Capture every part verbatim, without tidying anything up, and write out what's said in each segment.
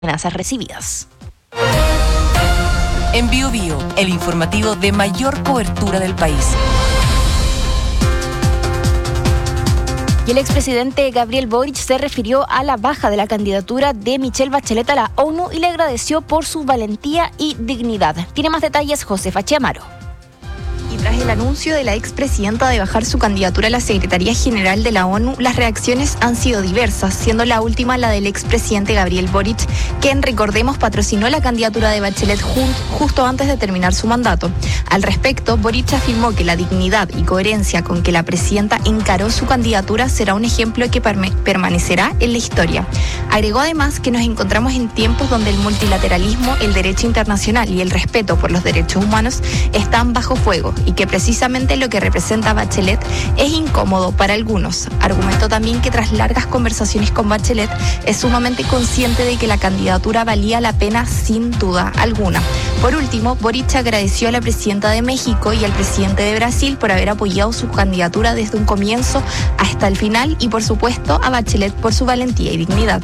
amenazas recibidas. En Bio Bio, el informativo de mayor cobertura del país. Y el expresidente Gabriel Boric se refirió a la baja de la candidatura de Michelle Bachelet a la ONU y le agradeció por su valentía y dignidad. Tiene más detalles Josefa Chiamaro. Y tras el anuncio de la expresidenta de bajar su candidatura a la Secretaría General de la ONU, las reacciones han sido diversas, siendo la última la del expresidente Gabriel Boric, quien, recordemos, patrocinó la candidatura de Bachelet justo antes de terminar su mandato. Al respecto, Boric afirmó que la dignidad y coherencia con que la presidenta encaró su candidatura será un ejemplo que perme- permanecerá en la historia. Agregó además que nos encontramos en tiempos donde el multilateralismo, el derecho internacional y el respeto por los derechos humanos están bajo fuego, y que precisamente lo que representa Bachelet es incómodo para algunos. Argumentó también que tras largas conversaciones con Bachelet es sumamente consciente de que la candidatura valía la pena sin duda alguna. Por último, Boric agradeció a la presidenta de México y al presidente de Brasil por haber apoyado su candidatura desde un comienzo hasta el final y, por supuesto, a Bachelet por su valentía y dignidad.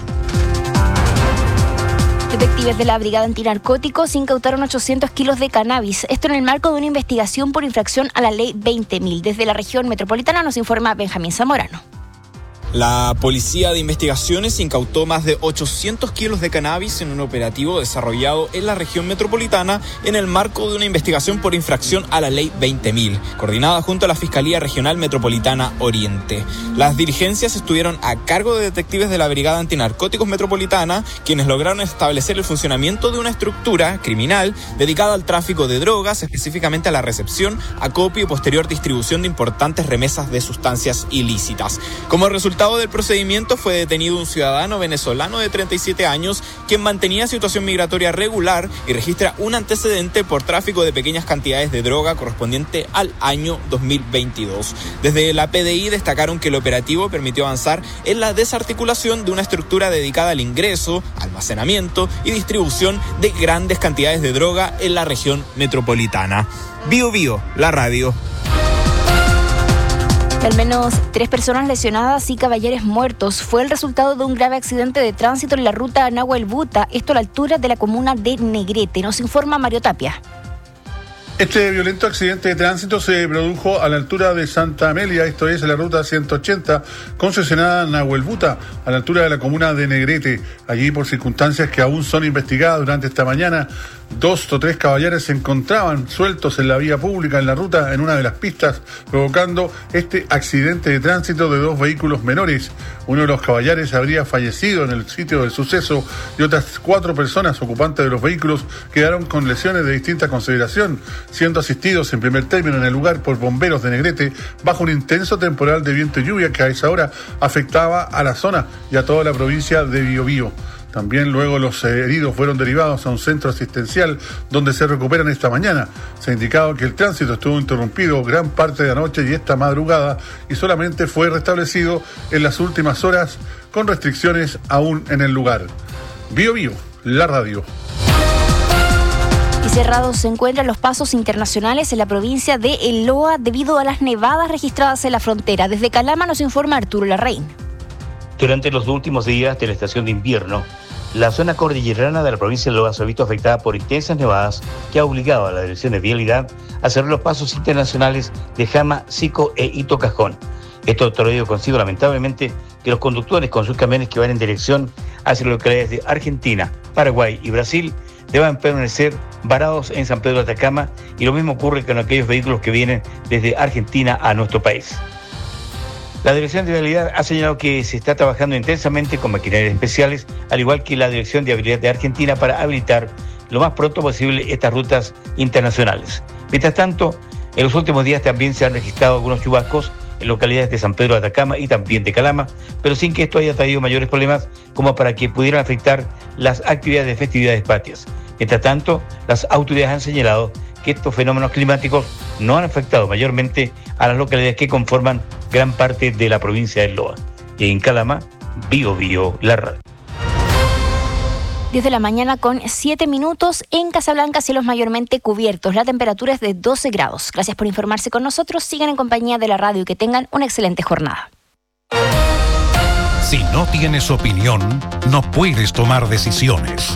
Detectives de la Brigada Antinarcóticos incautaron ochocientos kilos de cannabis. Esto en el marco de una investigación por infracción a la ley veinte mil. Desde la región metropolitana nos informa Benjamín Zamorano. La Policía de Investigaciones incautó más de ochocientos kilos de cannabis en un operativo desarrollado en la región metropolitana en el marco de una investigación por infracción a la ley veinte mil, coordinada junto a la Fiscalía Regional Metropolitana Oriente. Las diligencias estuvieron a cargo de detectives de la Brigada Antinarcóticos Metropolitana, quienes lograron establecer el funcionamiento de una estructura criminal dedicada al tráfico de drogas, específicamente a la recepción, acopio y posterior distribución de importantes remesas de sustancias ilícitas. Como resultado del procedimiento fue detenido un ciudadano venezolano de treinta y siete años quien mantenía situación migratoria regular y registra un antecedente por tráfico de pequeñas cantidades de droga correspondiente al año dos mil veintidós. Desde la P D I destacaron que el operativo permitió avanzar en la desarticulación de una estructura dedicada al ingreso, almacenamiento y distribución de grandes cantidades de droga en la región metropolitana. Bio Bio, la radio. Al menos tres personas lesionadas y caballeros muertos fue el resultado de un grave accidente de tránsito en la ruta Nahuelbuta, esto a la altura de la comuna de Negrete. Nos informa Mario Tapia. Este violento accidente de tránsito se produjo a la altura de Santa Amelia, esto es la ruta ciento ochenta, concesionada en Nahuelbuta, a la altura de la comuna de Negrete. Allí, por circunstancias que aún son investigadas durante esta mañana, dos o tres caballeros se encontraban sueltos en la vía pública en la ruta, en una de las pistas, provocando este accidente de tránsito de dos vehículos menores. Uno de los caballeros habría fallecido en el sitio del suceso y otras cuatro personas ocupantes de los vehículos quedaron con lesiones de distinta consideración, siendo asistidos en primer término en el lugar por bomberos de Negrete bajo un intenso temporal de viento y lluvia que a esa hora afectaba a la zona y a toda la provincia de Biobío. También luego los heridos fueron derivados a un centro asistencial donde se recuperan esta mañana. Se ha indicado que el tránsito estuvo interrumpido gran parte de la noche y esta madrugada y solamente fue restablecido en las últimas horas con restricciones aún en el lugar. Bio Bio, la radio. Y cerrados se encuentran los pasos internacionales en la provincia de El Loa debido a las nevadas registradas en la frontera. Desde Calama nos informa Arturo Larraín. Durante los últimos días de la estación de invierno, la zona cordillerana de la provincia de Loa se ha visto afectada por intensas nevadas que ha obligado a la Dirección de Vialidad a cerrar los pasos internacionales de Jama, Sico e Ito Cajón. Esto ha traído consigo, lamentablemente, que los conductores con sus camiones que van en dirección hacia las localidades de Argentina, Paraguay y Brasil deban permanecer varados en San Pedro de Atacama, y lo mismo ocurre con aquellos vehículos que vienen desde Argentina a nuestro país. La Dirección de Vialidad ha señalado que se está trabajando intensamente con maquinarias especiales, al igual que la Dirección de Vialidad de Argentina, para habilitar lo más pronto posible estas rutas internacionales. Mientras tanto, en los últimos días también se han registrado algunos chubascos en localidades de San Pedro de Atacama y también de Calama, pero sin que esto haya traído mayores problemas como para que pudieran afectar las actividades de festividades patrias. Mientras tanto, las autoridades han señalado que estos fenómenos climáticos no han afectado mayormente a las localidades que conforman gran parte de la provincia de Loa. Y en Calama, Bio Bio, la radio. diez de la mañana con siete minutos. En Casablanca, cielos mayormente cubiertos. La temperatura es de doce grados. Gracias por informarse con nosotros. Sigan en compañía de la radio y que tengan una excelente jornada. Si no tienes opinión, no puedes tomar decisiones.